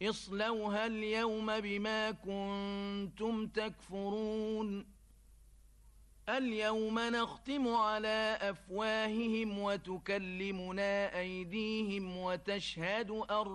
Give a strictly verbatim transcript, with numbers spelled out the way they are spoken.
اصلوها اليوم بما كنتم تكفرون اليوم نختم على أفواههم وتكلمنا أيديهم وتشهد أرجلهم